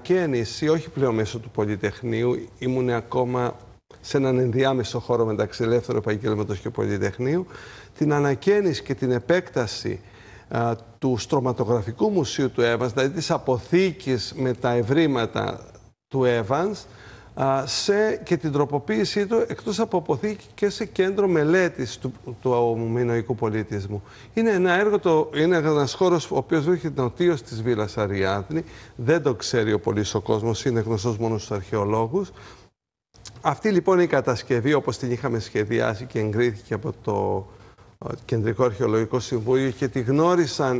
ανακαίνιση, όχι πλέον μέσω του Πολυτεχνείου, ήμουν ακόμα σε έναν ενδιάμεσο χώρο μεταξύ ελεύθερου επαγγέλματος και Πολυτεχνείου, την ανακαίνιση και την επέκταση του Στρωματογραφικού Μουσείου του Evans, δηλαδή της αποθήκης με τα ευρήματα του Evans, και την τροποποίησή του εκτός από αποθήκη και σε κέντρο μελέτης του μινωικού πολιτισμού. Είναι ένα έργο, είναι ένας χώρος ο οποίος βρίσκεται νοτίως της Βίλας Αριάδνη, δεν το ξέρει ο πολύς ο κόσμος, είναι γνωστός μόνο στους αρχαιολόγους. Αυτή λοιπόν η κατασκευή, όπως την είχαμε σχεδιάσει και εγκρίθηκε από το Κεντρικό Αρχαιολογικό Συμβούλιο και τη γνώρισαν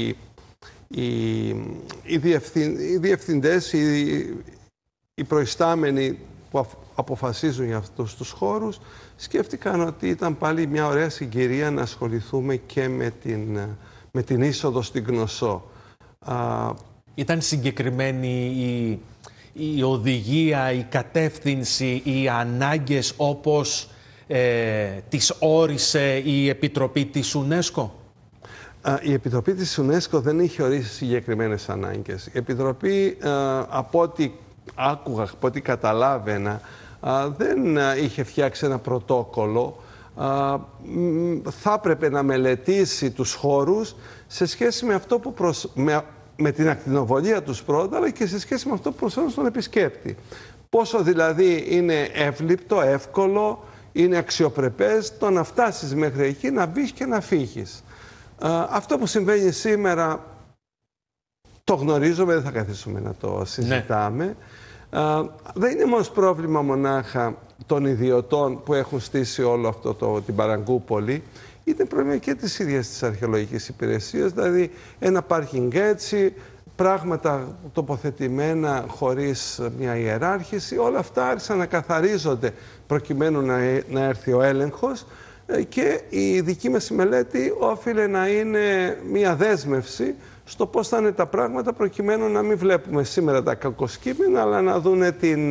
οι διευθυντές, οι προϊστάμενοι που αποφασίζουν για αυτούς τους χώρους, σκέφτηκαν ότι ήταν πάλι μια ωραία συγκυρία να ασχοληθούμε και με την είσοδο στην Κνωσσό. Ήταν συγκεκριμένη η οδηγία, η κατεύθυνση, οι ανάγκες όπως τις όρισε η Επιτροπή της UNESCO? Η Επιτροπή της UNESCO δεν είχε ορίσει συγκεκριμένες ανάγκες. Η Επιτροπή, από ό,τι άκουγα, από ό,τι καταλάβαινα, δεν είχε φτιάξει ένα πρωτόκολλο. Θα έπρεπε να μελετήσει τους χώρους σε σχέση με αυτό που με την ακτινοβολία τους πρώτα, αλλά και σε σχέση με αυτό που προσφέρουν στον επισκέπτη. Πόσο δηλαδή είναι εύληπτο, εύκολο, είναι αξιοπρεπές το να φτάσεις μέχρι εκεί, να μπεις και να φύγεις. Αυτό που συμβαίνει σήμερα το γνωρίζουμε, δεν θα καθίσουμε να το συζητάμε. Ναι. Δεν είναι μόνο πρόβλημα μονάχα των ιδιωτών που έχουν στήσει όλο αυτό την Παραγκούπολη, είναι πρόβλημα και της ίδιας της αρχαιολογικής υπηρεσίας, δηλαδή ένα πάρκινγκ έτσι, πράγματα τοποθετημένα χωρίς μια ιεράρχηση, όλα αυτά άρχισαν να καθαρίζονται προκειμένου να έρθει ο έλεγχος, και η δική μας μελέτη όφιλε να είναι μια δέσμευση στο πώς θα είναι τα πράγματα, προκειμένου να μην βλέπουμε σήμερα τα κακοσκήμενα, αλλά να δούνε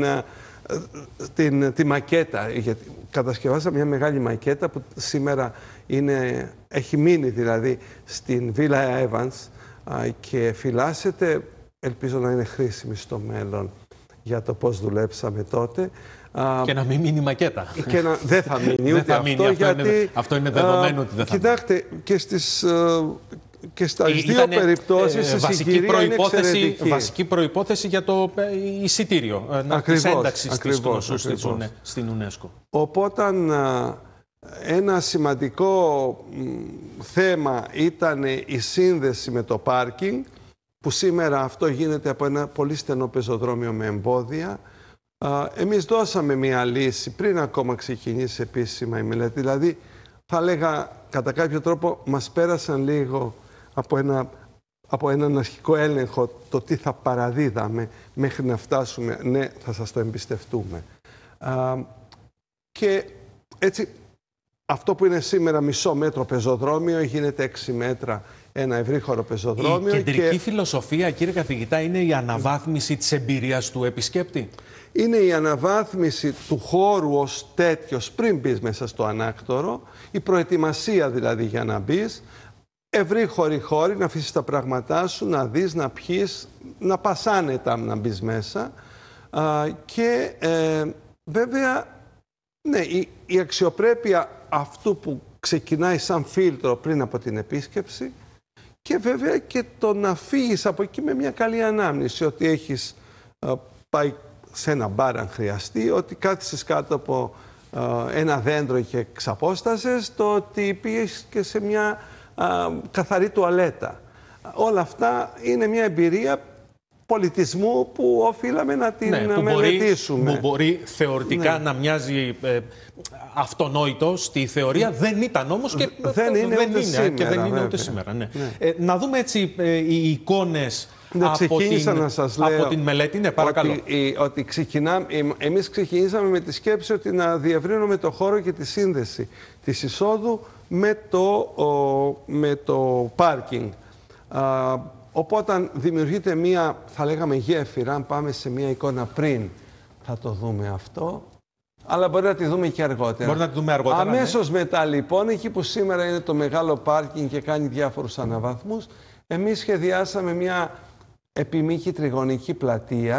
τη μακέτα. Γιατί κατασκευάσαμε μια μεγάλη μακέτα που σήμερα έχει μείνει δηλαδή στην Βίλα Evans και φυλάσσεται, ελπίζω να είναι χρήσιμη στο μέλλον για το πώς δουλέψαμε τότε. Και να μην μείνει η μακέτα. Δεν θα μείνει ούτε αυτό, γιατί... Αυτό είναι δεδομένο ότι δεν θα μείνει. Κοιτάξτε, και στις δύο περιπτώσεις η συγκυρία είναι εξαιρετική. Βασική προϋπόθεση για το εισιτήριο της ένταξης της Κνωσσού στην UNESCO. Οπότε ένα σημαντικό θέμα ήταν η σύνδεση με το πάρκινγκ, που σήμερα αυτό γίνεται από ένα πολύ στενό πεζοδρόμιο με εμπόδια. Εμείς δώσαμε μια λύση πριν ακόμα ξεκινήσει επίσημα η μελέτη. Δηλαδή, θα λέγα, κατά κάποιο τρόπο μας πέρασαν λίγο από έναν αρχικό έλεγχο το τι θα παραδίδαμε μέχρι να φτάσουμε, ναι, θα σας το εμπιστευτούμε. Και έτσι, αυτό που είναι σήμερα μισό μέτρο πεζοδρόμιο γίνεται 6 μέτρα ένα ευρύχωρο πεζοδρόμιο. Η κεντρική φιλοσοφία, κύριε καθηγητά, είναι η αναβάθμιση της εμπειρίας του επισκέπτη. Είναι η αναβάθμιση του χώρου ως τέτοιος πριν μπεις μέσα στο ανάκτορο, η προετοιμασία δηλαδή για να μπεις, ευρύχωροι χώροι, να αφήσεις τα πράγματά σου, να δεις, να πιείς, να πας άνετα να μπεις μέσα. Και βέβαια, ναι, η αξιοπρέπεια αυτού που ξεκινάει σαν φίλτρο πριν από την επίσκεψη, και βέβαια και το να φύγεις από εκεί με μια καλή ανάμνηση, ότι έχεις πάει σε ένα μπαρ αν χρειαστεί, ότι κάθισες κάτω από ένα δέντρο και ξαπόστασες, το ότι πήγες και σε μια καθαρή τουαλέτα. Όλα αυτά είναι μια εμπειρία πολιτισμού που οφείλαμε να την μελετήσουμε. Που μπορεί θεωρητικά να μοιάζει αυτονόητο στη θεωρία, δεν ήταν όμως και δεν είναι ούτε σήμερα. Να δούμε έτσι οι εικόνες από την μελέτη. Ναι, παρακαλώ. Εμείς ξεκινήσαμε με τη σκέψη ότι να διευρύνουμε το χώρο και τη σύνδεση της εισόδου με το πάρκινγκ. Οπότε δημιουργείται μία, θα λέγαμε, γέφυρα. Αν πάμε σε μία εικόνα πριν, θα το δούμε αυτό. Αλλά μπορεί να τη δούμε και αργότερα. Μπορεί να τη δούμε αργότερα. Αμέσως μετά, λοιπόν, εκεί που σήμερα είναι το μεγάλο πάρκινγκ και κάνει διάφορους αναβαθμούς, εμείς σχεδιάσαμε μία επιμήκη τριγωνική πλατεία.